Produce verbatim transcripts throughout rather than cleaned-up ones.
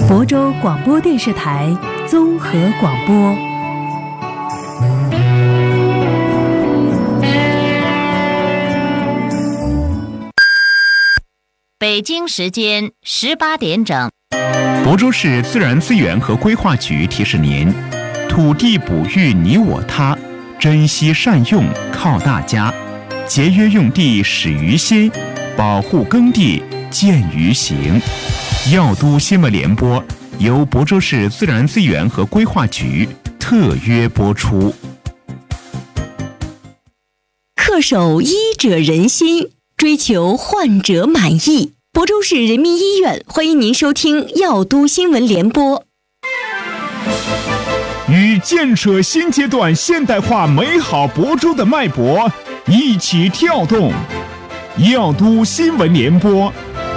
亳州广播电视台综合广播。 北京时间十八点整。 亳州市自然资源和规划局提示您：土地哺育你我他，珍惜善用靠大家，节约用地始于心，保护耕地见于行。药都新闻联播由亳州市自然资源和规划局特约播出。 恪守医者仁心，追求患者满意。亳州市人民医院欢迎您收听药都新闻联播。 与建设新阶段现代化美好亳州的脉搏一起跳动，药都新闻联播。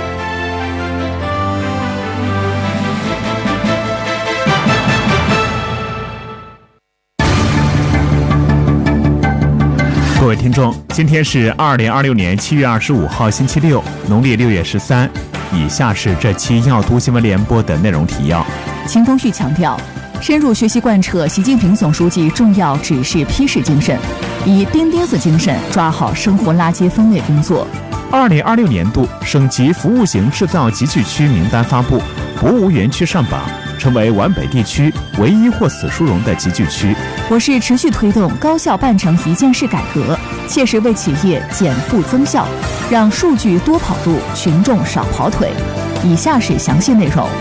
各位听众，今天是二零二六年七月二十五号星期六，农历六月十三。以下是这期药都新闻联播的内容提要。 秦风旭强调，深入学习贯彻习近平总书记重要指示批示精神，以钉钉子精神抓好生活垃圾分类工作。 二零二六年度省级服务型制造集聚区名单发布，博物园区上榜，成为皖北地区唯一获此殊荣的集聚区。 我市持续推动高效办成一件事改革，切实为企业减负增效，让数据多跑路，群众少跑腿。以下是详细内容。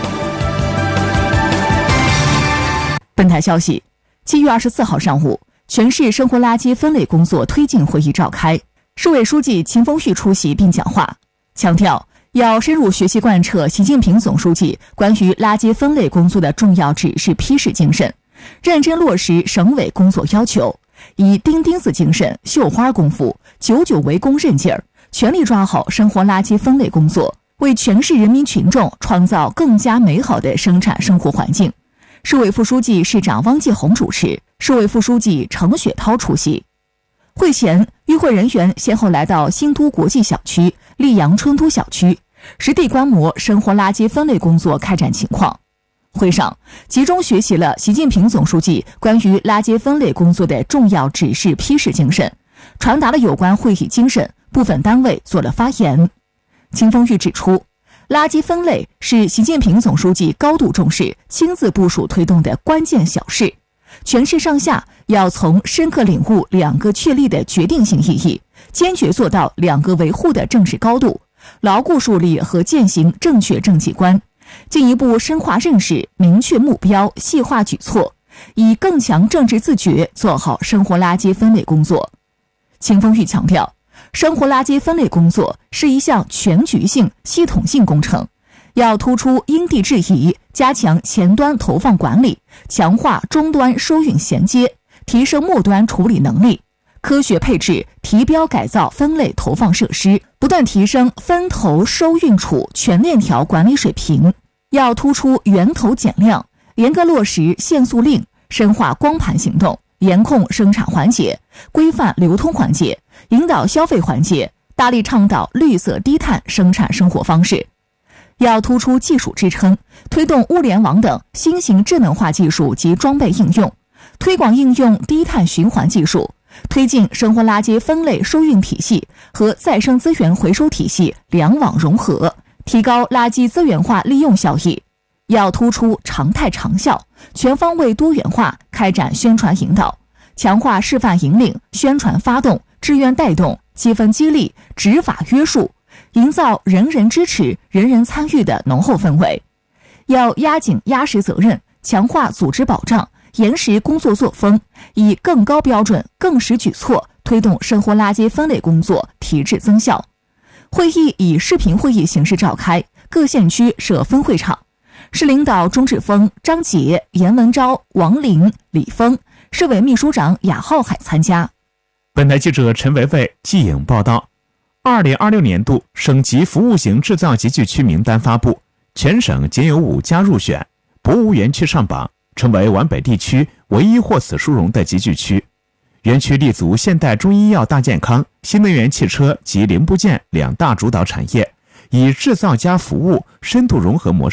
本台消息，七月二十四号上午，全市生活垃圾分类工作推进会议召开，市委书记秦风旭出席并讲话，强调要深入学习贯彻习近平总书记关于垃圾分类工作的重要指示批示精神，认真落实省委工作要求，以钉钉子精神、绣花功夫、久久为功韧劲儿，全力抓好生活垃圾分类工作，为全市人民群众创造更加美好的生产生活环境。市委副书记、市长汪继红主持，市委副书记程雪涛出席。会前，与会人员先后来到新都国际小区、溧阳春都小区，实地观摩生活垃圾分类工作开展情况。会上集中学习了习近平总书记关于垃圾分类工作的重要指示批示精神，传达了有关会议精神，部分单位做了发言。秦风旭指出，垃圾分类是习近平总书记高度重视、亲自部署推动的关键小事，全市上下要从深刻领悟两个确立的决定性意义，坚决做到两个维护的政治高度，牢固树立和践行正确政绩观，进一步深化认识，明确目标，细化举措，以更强政治自觉做好生活垃圾分类工作。秦风旭强调，生活垃圾分类工作是一项全局性、系统性工程，要突出因地制宜，加强前端投放管理，强化终端收运衔接，提升末端处理能力，科学配置提标改造分类投放设施，不断提升分投收运储全链条管理水平。要突出源头减量，严格落实限塑令，深化光盘行动，严控生产环节，规范流通环节，引导消费环节，大力倡导绿色低碳生产生活方式。要突出技术支撑，推动物联网等新型智能化技术及装备应用，推广应用低碳循环技术，推进生活垃圾分类收运体系和再生资源回收体系两网融合，提高垃圾资源化利用效益。要突出常态长效，全方位多元化开展宣传引导，强化示范引领、宣传发动、志愿带动、积分激励、执法约束，营造人人支持、人人参与的浓厚氛围。要压紧压实责任，强化组织保障，严实工作作风，以更高标准、更实举措推动生活垃圾分类工作提质增效。会议以视频会议形式召开，各县区设分会场。市领导钟志峰、张杰、严文昭、王林、李峰，市委秘书长雅浩海参加。 本台记者陈维维记影报道，二零二六年度省级服务型制造集聚区名单发布，全省仅有五家入选，博物园区上榜，成为皖北地区唯一获此殊荣的集聚区。园区立足现代中医药大健康、新能源汽车及零部件两大主导产业，以制造加服务深度融合模式，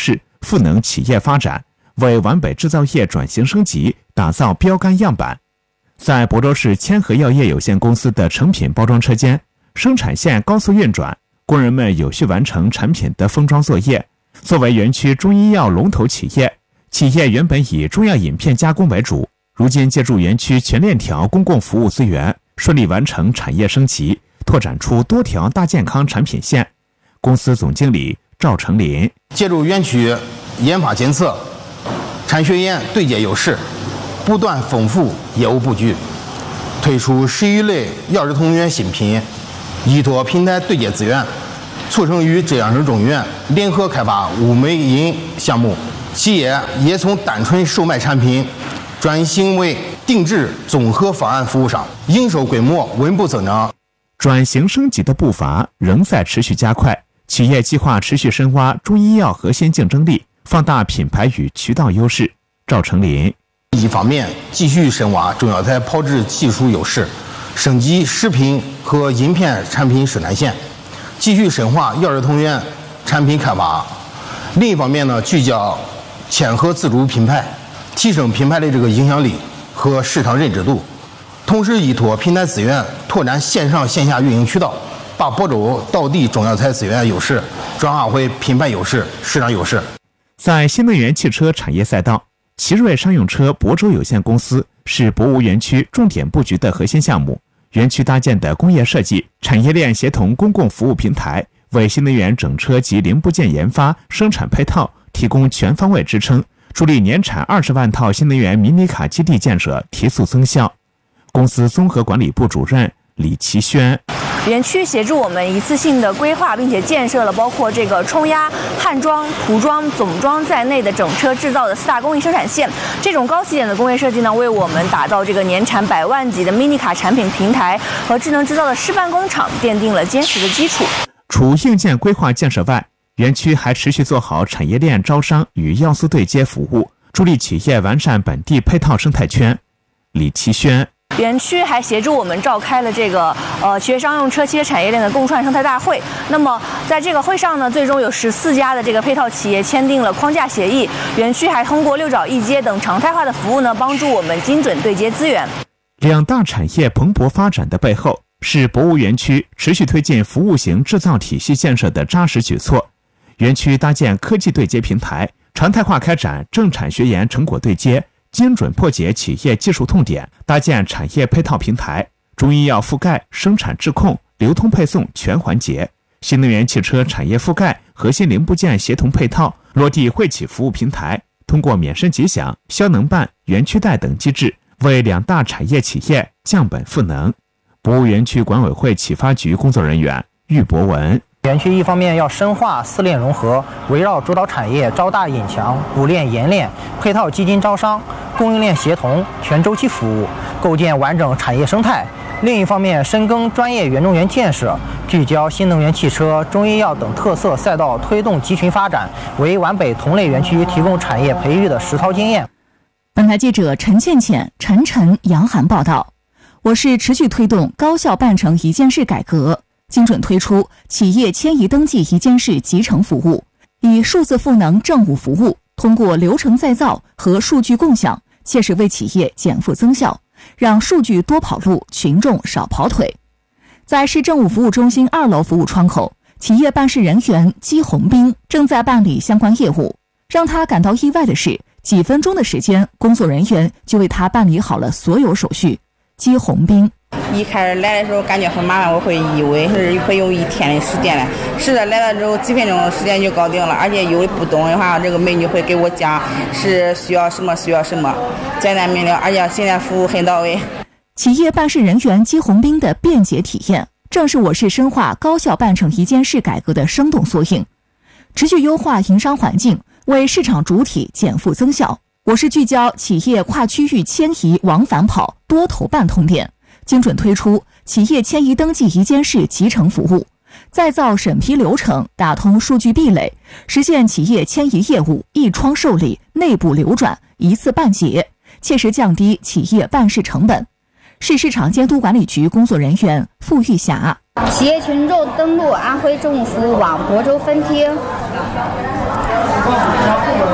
赋能企业发展，为皖北制造业转型升级打造标杆样板。在亳州市千和药业有限公司的成品包装车间，生产线高速运转，工人们有序完成产品的封装作业。作为园区中医药龙头企业，企业原本以中药饮片加工为主，如今借助园区全链条公共服务资源，顺利完成产业升级，拓展出多条大健康产品线。公司总经理赵成林借助园区研发检测、产学研对接优势，不断丰富业务布局，推出十余类药食同源新品，依托平台对接资源，促成与浙江省中医院联合开发物美饮项目。企业也从单纯售卖产品转型为定制综合方案服务商，营收规模稳步增长。 转型升级的步伐仍在持续加快，企业计划持续深挖中医药核心竞争力，放大品牌与渠道优势。赵成林一方面继续深挖中药材炮制技术优势，升级食品和饮片产品生产线，继续深化药食同源产品开发。另一方面呢，聚焦千和自主品牌，提升品牌的这个影响力和市场认知度，同时依托平台资源拓展线上线下运营渠道，把亳州道地中药材资源优势转化为品牌优势、市场优势。 在新能源汽车产业赛道，奇瑞商用车亳州有限公司是博物园区重点布局的核心项目。园区搭建的工业设计、产业链协同公共服务平台，为新能源整车及零部件研发、生产配套提供全方位支撑，助力年产二十万套新能源迷你卡基地建设提速增效。公司综合管理部主任李奇轩。 园区协助我们一次性的规划，并且建设了包括这个冲压、焊装、涂装、总装在内的整车制造的四大工艺生产线。这种高起点的工业设计呢，为我们打造这个年产百万级的 mini 卡产品平台和智能制造的示范工厂奠定了坚实的基础。 除硬件规划建设外，园区还持续做好产业链招商与要素对接服务，助力企业完善本地配套生态圈。李奇轩。 园区还协助我们召开了这个呃企业商用车企业产业链的共创生态大会。那么在这个会上呢，最终有十四家的这个配套企业签订了框架协议。园区还通过六爪一接等常态化的服务呢，帮助我们精准对接资源。 两大产业蓬勃发展的背后，是博物园区持续推进服务型制造体系建设的扎实举措。园区搭建科技对接平台，常态化开展政产学研成果对接，精准破解企业技术痛点，搭建产业配套平台，中医药覆盖、生产质控、流通配送全环节，新能源汽车产业覆盖、核心零部件协同配套，落地惠企服务平台，通过免申吉享、消能办、园区贷等机制，为两大产业企业降本赋能。博物园区管委会启发局工作人员郁博文。 园区一方面要深化四链融合，围绕主导产业招大引强、补链研链、配套基金招商、供应链协同、全周期服务，构建完整产业生态。另一方面，深耕专业园中园建设，聚焦新能源汽车、中医药等特色赛道，推动集群发展，为皖北同类园区提供产业培育的实操经验。 本台记者陈倩倩、陈晨、杨涵报道。我市持续推动高效办成一件事改革，精准推出企业迁移登记一件事集成服务，以数字赋能政务服务，通过流程再造和数据共享，切实为企业减负增效，让数据多跑路，群众少跑腿。在市政务服务中心二楼服务窗口，企业办事人员姬红兵正在办理相关业务。让他感到意外的是，几分钟的时间，工作人员就为他办理好了所有手续。姬红兵一开始来的时候感觉很麻烦，我会以为是会用一天的时间来，实在来了之后几分钟时间就搞定了，而且有的不懂的话，这个美女会给我讲是需要什么需要什么，简单明了，而且现在服务很到位。 企业办事人员姬红兵的便捷体验，正是我市深化高效办成一件事改革的生动缩影。持续优化营商环境，为市场主体减负增效。我市聚焦企业跨区域迁移往返跑多头办痛点，精准推出企业迁移登记一件事集成服务，再造审批流程，打通数据壁垒，实现企业迁移业务一窗受理、内部流转、一次办结，切实降低企业办事成本。市市场监督管理局工作人员付玉霞。 企业群众登录安徽政务服务网亳州分厅。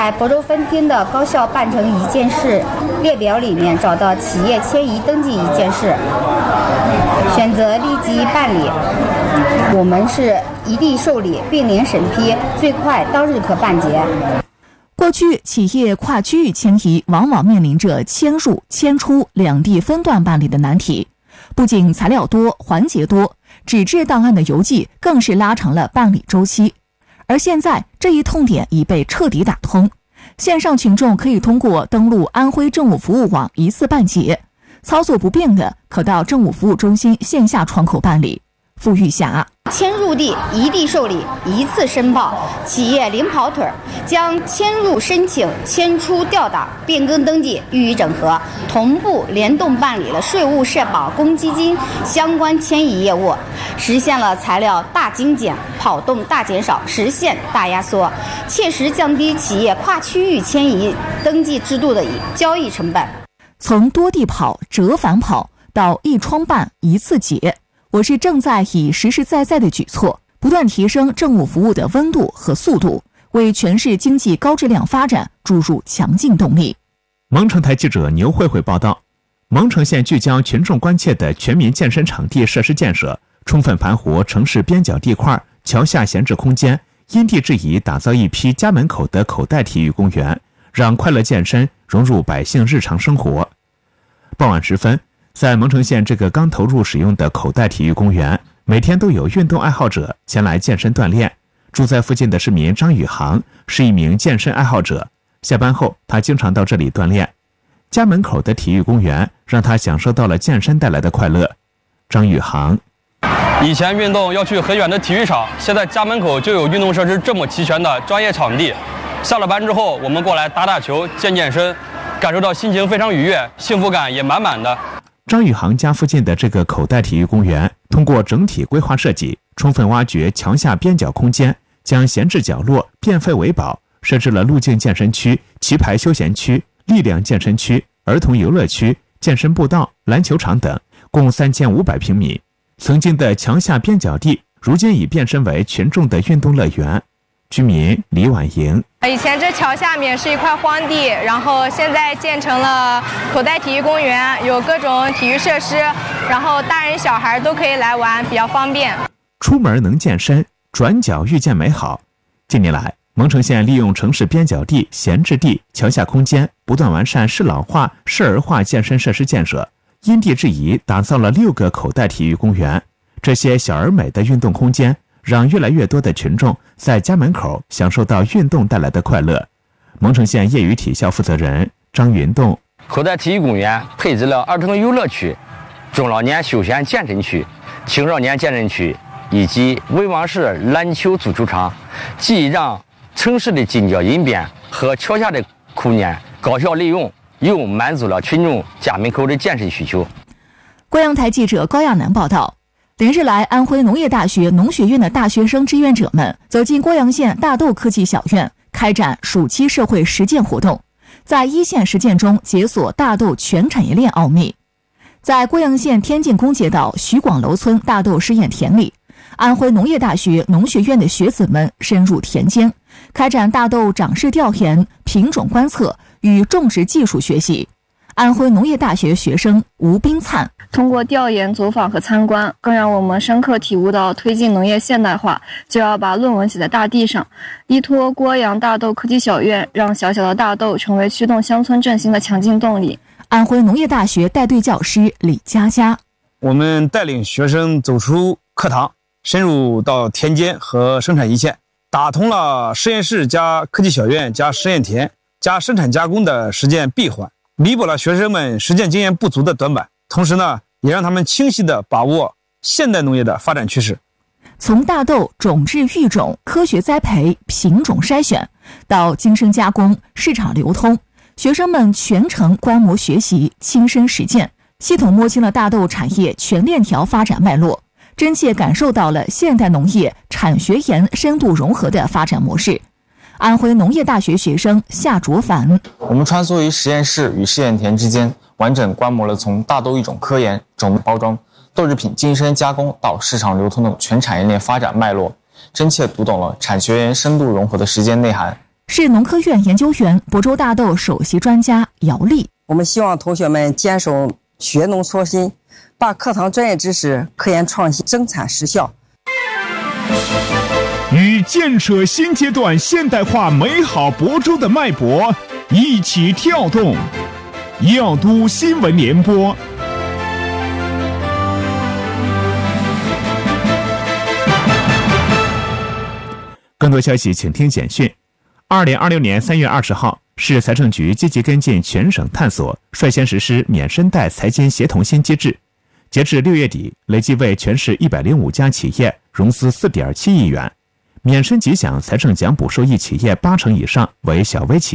在亳州分厅的高校办成一件事列表里面找到企业迁移登记一件事，选择立即办理。我们是一地受理，并联审批，最快当日可办结。 过去企业跨区域迁移往往面临着迁入迁出两地分段办理的难题，不仅材料多环节多，纸质档案的邮寄更是拉长了办理周期。而现在这一痛点已被彻底打通，线上群众可以通过登录安徽政务服务网一次办结，操作不便的可到政务服务中心线下窗口办理。付玉霞， 迁入地一地受理，一次申报，企业零跑腿，将迁入申请、迁出调档、变更登记予以整合，同步联动办理了税务、社保、公积金相关迁移业务，实现了材料大精简、跑动大减少、实现大压缩，切实降低企业跨区域迁移登记制度的交易成本。 从多地跑、折返跑到一窗办、一次结，我是正在以实实在在的举措，不断提升政务服务的温度和速度，为全市经济高质量发展注入强劲动力。 蒙城台记者牛慧慧报道，蒙城县聚焦群众关切的全民健身场地设施建设，充分盘活城市边角地块、桥下闲置空间，因地制宜打造一批家门口的口袋体育公园，让快乐健身融入百姓日常生活。傍晚时分，在蒙城县这个刚投入使用的口袋体育公园，每天都有运动爱好者前来健身锻炼。住在附近的市民张宇航是一名健身爱好者，下班后他经常到这里锻炼。家门口的体育公园让他享受到了健身带来的快乐。张宇航， 以前运动要去很远的体育场，现在家门口就有运动设施这么齐全的专业场地。下了班之后，我们过来打打球、健健身，感受到心情非常愉悦，幸福感也满满的。 张宇航家附近的这个口袋体育公园，通过整体规划设计，充分挖掘墙下边角空间，将闲置角落变废为宝，设置了路径健身区、棋牌休闲区、力量健身区、儿童游乐区、健身步道、篮球场等，共三千五百平米。曾经的墙下边角地，如今已变身为群众的运动乐园。居民李婉莹， 以前这桥下面是一块荒地，然后现在建成了口袋体育公园，有各种体育设施，然后大人小孩都可以来玩，比较方便。 出门能健身，转角遇见美好。近年来，蒙城县利用城市边角地、闲置地、桥下空间，不断完善适老化、适儿化健身设施建设，因地制宜打造了六个口袋体育公园。这些小而美的运动空间，让越来越多的群众在家门口享受到运动带来的快乐。蒙城县业余体校负责人张云栋， 口袋体育公园配置了儿童游乐区、中老年休闲健身区、青少年健身区以及文王式篮球足球场，既让城市的近郊银边和桥下的空间高效利用，又满足了群众家门口的健身需求。 贵阳台记者高亚楠报道，连日来，安徽农业大学农学院的大学生志愿者们走进郭阳县大豆科技小院，开展暑期社会实践活动，在一线实践中解锁大豆全产业链奥秘。在郭阳县天境公街道徐广楼村大豆试验田里，安徽农业大学农学院的学子们深入田间，开展大豆长势调研、品种观测与种植技术学习。安徽农业大学学生吴冰灿， 通过调研、走访和参观，更让我们深刻体悟到推进农业现代化就要把论文写在大地上。依托郭阳大豆科技小院，让小小的大豆成为驱动乡村振兴的强劲动力。 安徽农业大学带队教师李佳佳， 我们带领学生走出课堂，深入到田间和生产一线，打通了实验室加科技小院加实验田加生产加工的实践闭环，弥补了学生们实践经验不足的短板，同时呢，也让他们清晰地把握现代农业的发展趋势。 从大豆种质育种、科学栽培、品种筛选，到精深加工、市场流通，学生们全程观摩学习、亲身实践，系统摸清了大豆产业全链条发展脉络，真切感受到了现代农业产学研深度融合的发展模式。安徽农业大学学生夏卓凡， 我们穿梭于实验室与试验田之间，完整观摩了从大豆育种科研、种包装、豆制品精深加工到市场流通的全产业链发展脉络，真切读懂了产学研深度融合的实践内涵。 市农科院研究员、亳州大豆首席专家姚丽。 我们希望同学们坚守学农创新，把课堂专业知识、科研创新增产实效， 与建设新阶段现代化美好亳州的脉搏一起跳动。耀都新闻联播。更多消息请听简讯。二零二六年三月二十号，市财政局积极跟进全省探索，率先实施免申贷财监协同新机制。截至六月底，累计为全市一百零五家企业融资四点七亿元，免申即享财政奖补受益企业八成以上为小微企业。